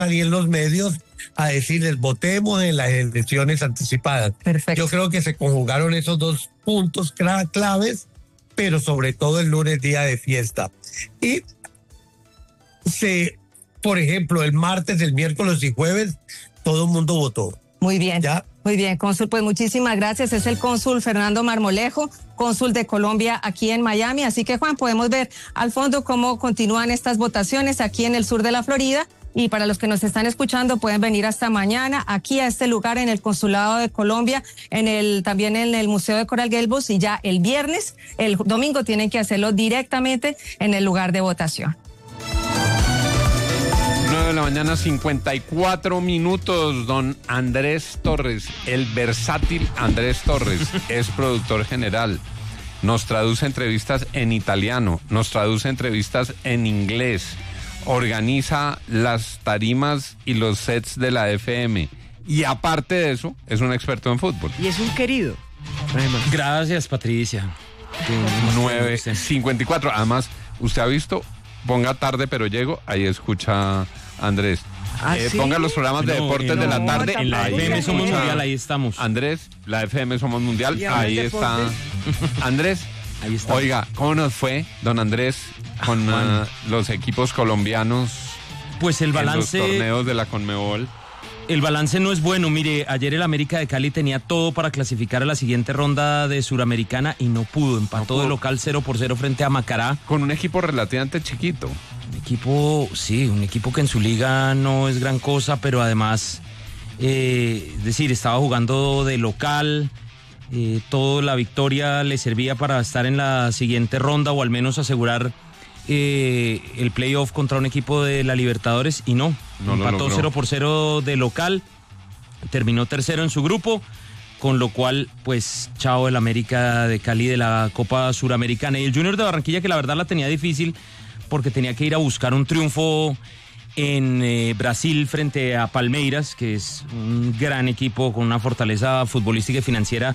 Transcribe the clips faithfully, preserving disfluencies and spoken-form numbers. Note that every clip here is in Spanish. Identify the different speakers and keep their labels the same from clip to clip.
Speaker 1: salir los medios a decirles votemos en las elecciones anticipadas.
Speaker 2: Perfecto.
Speaker 1: Yo creo que se conjugaron esos dos puntos claves, pero sobre todo el lunes, día de fiesta. Y se, por ejemplo, el martes, el miércoles y jueves, todo el mundo votó.
Speaker 2: Muy bien.
Speaker 1: ¿Ya?
Speaker 2: Muy bien, cónsul, pues muchísimas gracias. Es el cónsul Fernando Marmolejo, cónsul de Colombia aquí en Miami. Así que, Juan, podemos ver al fondo cómo continúan estas votaciones aquí en el sur de la Florida. Y para los que nos están escuchando, pueden venir hasta mañana aquí a este lugar en el Consulado de Colombia, en el también en el Museo de Coral Gables, y ya el viernes, el domingo tienen que hacerlo directamente en el lugar de votación.
Speaker 3: nueve de la mañana, cincuenta y cuatro minutos. Don Andrés Torres, el versátil Andrés Torres, es productor general. Nos traduce entrevistas en italiano, nos traduce entrevistas en inglés, organiza las tarimas y los sets de la F M. Y aparte de eso, es un experto en fútbol.
Speaker 4: Y es un querido.
Speaker 5: Además. Gracias, Patricia.
Speaker 3: nueve cincuenta y cuatro. Además, usted ha visto... Ponga tarde pero llego, ahí escucha Andrés.
Speaker 4: ¿Ah,
Speaker 3: eh,
Speaker 4: sí?
Speaker 3: Ponga los programas de
Speaker 5: No,
Speaker 3: deportes
Speaker 5: no,
Speaker 3: de la tarde.
Speaker 5: En la
Speaker 3: ahí
Speaker 5: F M
Speaker 3: escucha
Speaker 5: Somos Mundial, ahí estamos.
Speaker 3: Andrés, la F M Somos Mundial,
Speaker 4: ¿Y ahora
Speaker 3: ahí
Speaker 4: el
Speaker 3: está.
Speaker 4: deporte?
Speaker 3: Andrés,
Speaker 5: Ahí está.
Speaker 3: oiga, ¿cómo nos fue, don Andrés, con
Speaker 5: Juan.
Speaker 3: uh, los equipos colombianos
Speaker 5: Pues el balance...
Speaker 3: en los torneos de la Conmebol?
Speaker 5: El balance no es bueno. Mire, ayer el América de Cali tenía todo para clasificar a la siguiente ronda de Suramericana y no pudo. Empató
Speaker 3: No pudo.
Speaker 5: de local cero por cero frente a Macará.
Speaker 3: Con un equipo relativamente chiquito.
Speaker 5: Un equipo, sí, un equipo que en su liga no es gran cosa, pero además, eh, es decir, estaba jugando de local. Eh, toda la victoria le servía para estar en la siguiente ronda o al menos asegurar eh, el playoff contra un equipo de la Libertadores y no,
Speaker 3: No lo
Speaker 5: empató
Speaker 3: logró.
Speaker 5: cero por cero de local, terminó tercero en su grupo, con lo cual pues chao el América de Cali de la Copa Suramericana. Y el Junior de Barranquilla, que la verdad la tenía difícil porque tenía que ir a buscar un triunfo en eh, Brasil frente a Palmeiras, que es un gran equipo con una fortaleza futbolística y financiera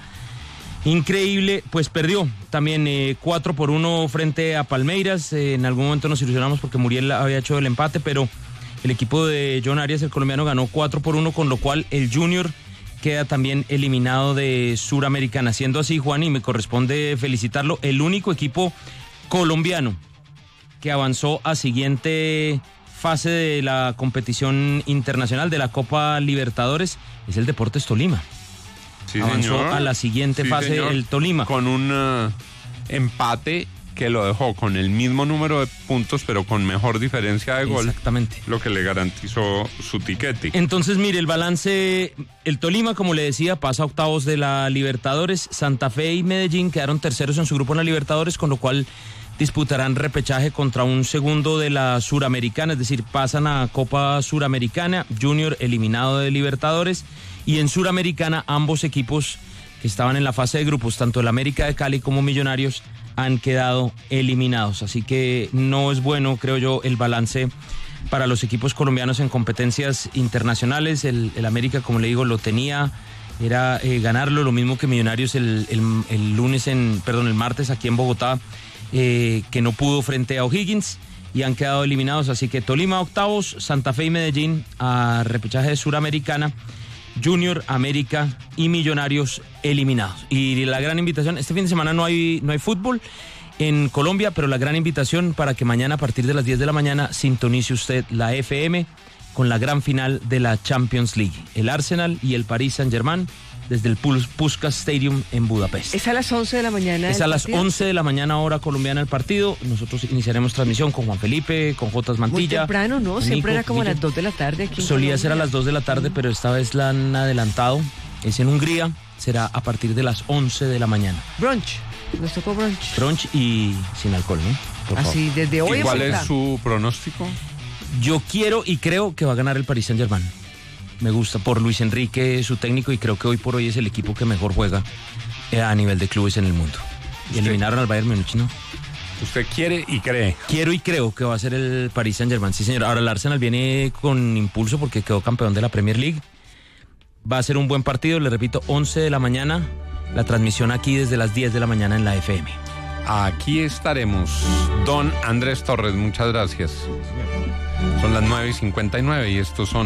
Speaker 5: increíble, pues perdió también eh, cuatro por uno frente a Palmeiras. Eh, en algún momento nos ilusionamos porque Muriel había hecho el empate, pero el equipo de John Arias, el colombiano, ganó cuatro por uno, con lo cual el Junior queda también eliminado de Suramericana. Siendo así, Juan, y me corresponde felicitarlo, el único equipo colombiano que avanzó a siguiente fase de la competición internacional de la Copa Libertadores es el Deportes Tolima.
Speaker 3: Sí,
Speaker 5: Avanzó
Speaker 3: señor.
Speaker 5: a la siguiente
Speaker 3: Sí,
Speaker 5: fase
Speaker 3: señor.
Speaker 5: el Tolima.
Speaker 3: Con un uh, empate que lo dejó con el mismo número de puntos, pero con mejor diferencia de gol.
Speaker 5: Exactamente.
Speaker 3: Lo que le garantizó su tiquete.
Speaker 5: Entonces, mire, el balance, el Tolima, como le decía, pasa a octavos de la Libertadores. Santa Fe y Medellín quedaron terceros en su grupo en la Libertadores, con lo cual disputarán repechaje contra un segundo de la Suramericana, es decir, pasan a Copa Suramericana. Junior eliminado de Libertadores, y en Suramericana ambos equipos que estaban en la fase de grupos, tanto el América de Cali como Millonarios, han quedado eliminados. Así que no es bueno, creo yo, el balance para los equipos colombianos en competencias internacionales. El, el América, como le digo, lo tenía, era eh, ganarlo, lo mismo que Millonarios el, el, el lunes, en, perdón, el martes aquí en Bogotá, eh, que no pudo frente a O'Higgins y han quedado eliminados. Así que Tolima octavos, Santa Fe y Medellín a repechaje de Suramericana, Junior, América y Millonarios eliminados. Y la gran invitación, este fin de semana no hay, no hay fútbol en Colombia, pero la gran invitación para que mañana a partir de las diez de la mañana sintonice usted la F M con la gran final de la Champions League, el Arsenal y el Paris Saint-Germain, desde el Puskás Stadium en Budapest.
Speaker 4: Es a las once de la mañana.
Speaker 5: Es a las once de la mañana hora colombiana el partido. Nosotros iniciaremos transmisión con Juan Felipe, con Jotas
Speaker 4: Muy
Speaker 5: Mantilla.
Speaker 4: temprano, ¿no?
Speaker 5: con
Speaker 4: Siempre
Speaker 5: Nico,
Speaker 4: era como a
Speaker 5: Nico.
Speaker 4: las dos de la tarde aquí en
Speaker 5: Solía ser a
Speaker 4: Colombia.
Speaker 5: las dos de la tarde, pero esta vez la han adelantado. Es en Hungría, será a partir de las once de la mañana.
Speaker 4: Brunch. Nos tocó brunch.
Speaker 5: Brunch y sin alcohol, ¿no? Por favor.
Speaker 4: Así, desde hoy
Speaker 3: ¿Y cuál
Speaker 4: en
Speaker 3: es
Speaker 4: Bogotá.
Speaker 3: su pronóstico?
Speaker 5: Yo quiero y creo que va a ganar el Paris Saint-Germain. Me gusta por Luis Enrique, su técnico, y creo que hoy por hoy es el equipo que mejor juega eh, a nivel de clubes en el mundo. Y
Speaker 3: ¿Usted?
Speaker 5: eliminaron al Bayern Múnich, ¿no?
Speaker 3: Usted quiere y cree.
Speaker 5: Quiero y creo que va a ser el Paris Saint-Germain, sí señor. Ahora el Arsenal viene con impulso porque quedó campeón de la Premier League. Va a ser un buen partido, le repito, once de la mañana. La transmisión aquí desde las diez de la mañana en la F M.
Speaker 3: aquí estaremos. Don Andrés Torres, muchas gracias. Son las nueve y cincuenta y nueve y estos son